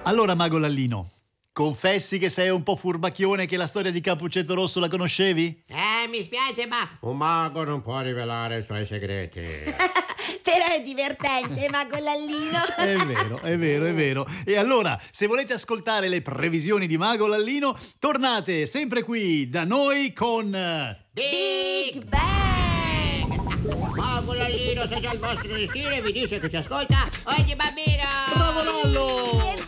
Allora, Mago Lallino, confessi che sei un po' furbacchione, che la storia di Cappuccetto Rosso la conoscevi? Mi spiace, ma un mago non può rivelare i suoi segreti. Però è divertente, Mago Lallino. È vero, è vero, è vero. E allora, se volete ascoltare le previsioni di Mago Lallino, tornate sempre qui da noi con Big Bang! Mago Lallino, se c'è il vostro destino, vi dice che ci ascolta ogni bambino. Bravo Lallo!